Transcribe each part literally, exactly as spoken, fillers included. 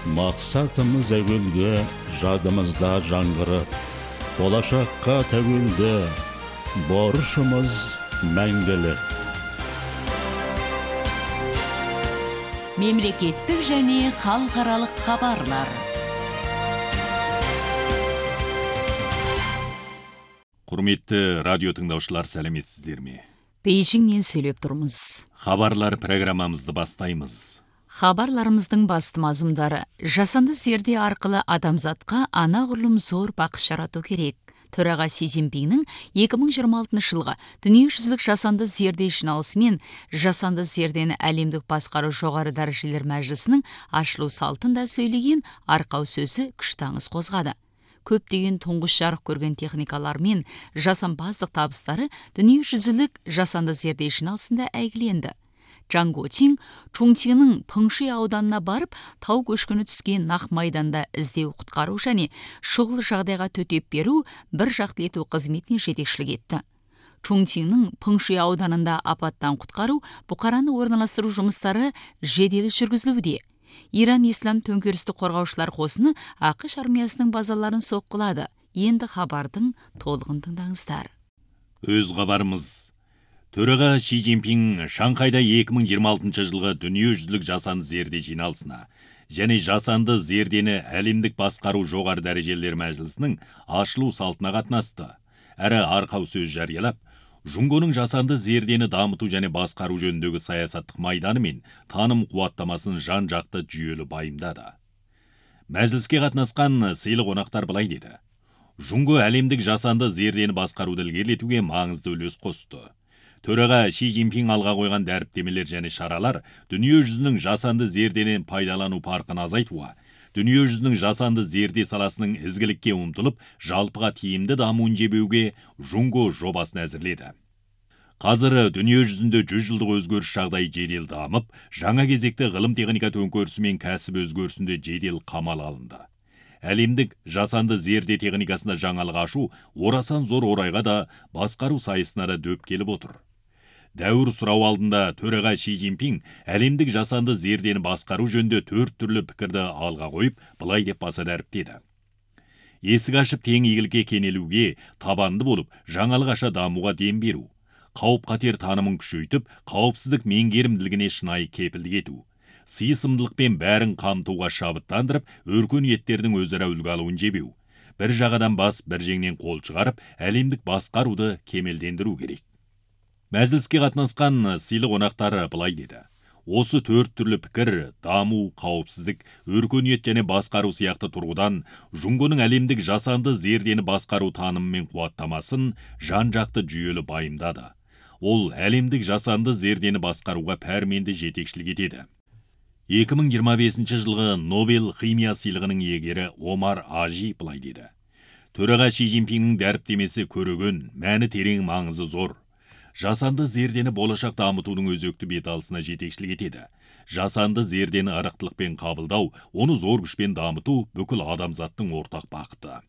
Мақсатымыз әуелгі, жадымызда жаңғырып, болашаққа тәуелді, борышымыз мәңгілік. Мемлекеттік және халықаралық хабарлар. Құрметті радио тыңдаушылар, сәлеметсіздер ме? Бейжіңнен сөйлеп тұрмыз. Хабарлар программамызды бастаймыз. Хабарларымыздың басты мазмұндары: жасанды зерде арқылы адамзатқа анағұрлым зор бақыт жарату керек. Төраға Си Цзиньпиннің екі мың жиырма алтыншы жылғы дүниежүзілік жасанды зерде жиналысы мен жасанды зердені әлемдік басқару жоғары дәрежелер мәжілісінің ашылу салтында сөйлеген арқау сөзі күштаңыз қозғады. Көптеген тұңғыш жарық көрген техникалар мен жасампаздық табыстары дүниежүзілік жасанды зерде жиналысында әйгіленді. Чжан Гуочин Чунцинның Пыңшуй ауданына барып, тау көшкіні түскен нақ майданда іздеу құтқару және шұғыл жағдайға төтеп беру, бір жақты ету қызметіне жетекшілік етті. Чунцинның Пыңшуй ауданында апаттан құтқару, бұқараны орналастыру жұмыстары жедел жүргізілуде. Иран ислам төңкерісті қорғаушылар қосыны ақш армиясының базаларын соққылады. Енді хабардың толығын тыңдаңыздар. Өз хабарымыз. Төраға Си Цзиньпин Шанхайда екі мың жиырма алтыншы жылғы дүниежүзілік жасанды зерде жиналысына және жасанды зердені әлемдік басқару жоғары дәрежелер мәжілісінің ашылу салтына қатынасты. Әрі арқау сөз жариялап, Жұңгоның жасанды зердені дамыту және басқару жөніндегі саясаттық майданы мен таным қуаттамасын жан-жақты жүйелі байымдады. Мәжіліске қатынасқан сыйлы қонақтар былай деді: Жұңго әлемдік жасанды зердені басқаруды ілгерілетуге маңызды үлес қосты. Төраға Си Цзиньпин алға қойған дәріптемелер және шаралар дүниежүзінің жасанды зердені пайдалану парқын азайтуға, дүниежүзінің жасанды зерде саласының ізгілікке ұмтылып, жалпыға тиімді дамуын жебеуге Жұңго жобасын әзірледі. Қазір дүниежүзінде жүз жылдық өзгеріс жағдайы жедел дамып, жаңа кезекті ғылым техника төңкерісі мен кәсіп өзгерісінде жедел қамал алынды. Әлемдік жасанды зерде техникасында жаңалық ашу орасан зор орайға да басқару сайысына да дөп келіп отыр. Дәуір сұрау алдында төраға Си Цзиньпин әлемдік жасанды зердені басқару жөнінде төрт түрлі пікірді алға қойып, былай деп баса дәріптеді: Есік ашып тең игілікке кенелуге, табанды болып, жаңалық аша дамуға дем беру, қауіп-қатер танымын күшейтіп, қауіпсіздік меңгерімділігіне шынайы кепілдік ету, сыйысымдылықпен бәрін қамтуға шабыттандырып, өркениеттердің өзара үлгі алуын жебеу, бір жағадан бас, бір жеңнен қол шығарып, әлемдік басқаруды кемелдендіру керек. Мәжіліске қатынасқан сыйлы қонақтары былай деді: Осы төрт түрлі пікір даму, қауіпсіздік, өркениет және басқару сияқты тұрғыдан Жұңгоның әлемдік жасанды зердені басқару танымы мен қуаттамасын жан-жақты жүйелі байымдады. Ол әлемдік жасанды зердені басқаруға пәрменді жетекшілік етеді. екі мың жиырма бесінші жылғы Нобель химия сыйлығының иегері Омар Ажи былай деді: Төраға Си Цзиньпиннің дәріптемесі көреген, мәні терең, маңызы зор. Жасанды зердені болашақ дамытудың өзекті беталысына жетекшілік етеді. Жасанды зердені арықтылықпен қабылдау, оны зор күшпен дамыту бүкіл адамзаттың ортақ бақыты.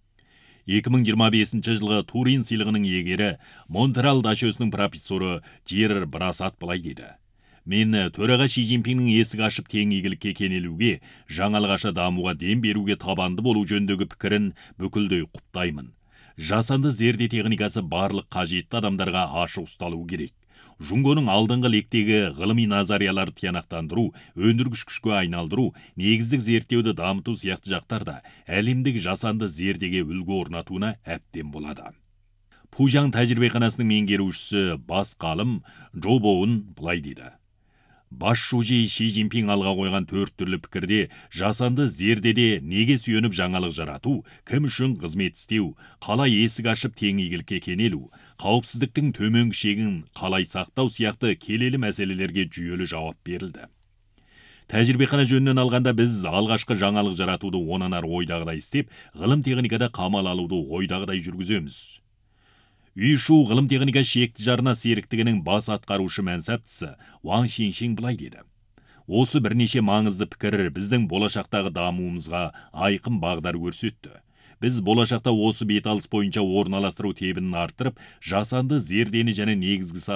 екі мың жиырма бесінші жылғы Турин сыйлығының иегері Монтерал дачесінің профессоры Джерар Брасат былай деді: Мен төраға Си Цзиньпиннің есік ашып тең игілікке кенелуге, жаңалық аша дамуға дем беруге табанды болу жөніндегі пікірін бүкілдей құптаймын. Жасанды зерде техникасы барлық қажетті адамдарға ашық ұсталу керек. Жұңгоның алдыңғы лектегі ғылыми назарияларды тиянақтандыру, өндіргіш күшке айналдыру, негіздік зерттеуді дамыту сияқты жақтарда әлемдік жасанды зердеге үлгі орнатуына әбден болады. Пужан тәжірибеханасының меңгерушісі бас ғалым Джо Боун былай дейді: Бас шужи Си Цзиньпин алға қойған төрт түрлі пікірде жасанды зердеде неге сүйеніп жаңалық жарату, кім үшін қызмет істеу, қалай есік ашып тең игілікке кенелу, қауіпсіздіктің төменгі шегін қалай сақтау сияқты келелі мәселелерге жүйелі жауап берілді. Тәжірибехана жөнінен алғанда біз алғашқы жаңалық жаратуды онан ары ойдағыдай істеп, ғылым техникада қамал алуды ойдағыдай жүргіземіз. Үйшу ғылым техника шекті жарына серіктігінің бас атқарушы мәнсаптысы Ван Шиншин былай деді: Осы бірнеше маңызды пікір біздің болашақтағы дамуымызға айқын бағдар көрсетті. Біз болашақта осы беталыс бойынша орналастыру тебінін арттырып, жасанды зердені және негізгі